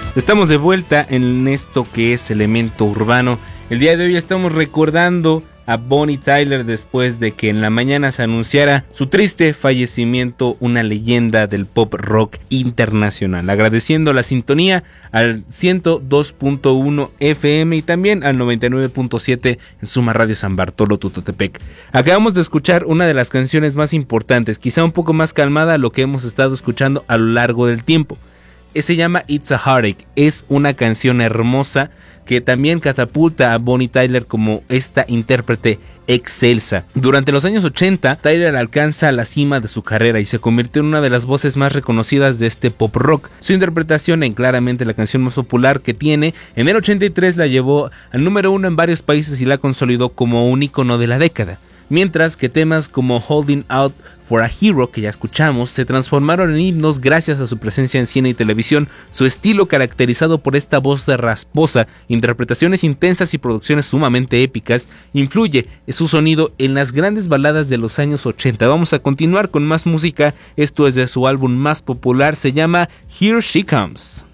Estamos de vuelta en esto que es Elemento Urbano. El día de hoy estamos recordando a Bonnie Tyler después de que en la mañana se anunciara su triste fallecimiento, una leyenda del pop rock internacional. Agradeciendo la sintonía al 102.1 FM y también al 99.7 en Suma Radio San Bartolo Tututepec. Acabamos de escuchar una de las canciones más importantes, quizá un poco más calmada a lo que hemos estado escuchando a lo largo del tiempo. Se llama It's a Heartache, es una canción hermosa que también catapulta a Bonnie Tyler como esta intérprete excelsa. Durante los años 80, Tyler alcanza la cima de su carrera y se convirtió en una de las voces más reconocidas de este pop rock. Su interpretación en claramente la canción más popular que tiene, en el 83 la llevó al número 1 en varios países y la consolidó como un ícono de la década. Mientras que temas como Holding Out for a Hero, que ya escuchamos, se transformaron en himnos gracias a su presencia en cine y televisión, su estilo caracterizado por esta voz rasposa, interpretaciones intensas y producciones sumamente épicas, influye su sonido en las grandes baladas de los años 80. Vamos a continuar con más música, esto es de su álbum más popular, se llama Here She Comes.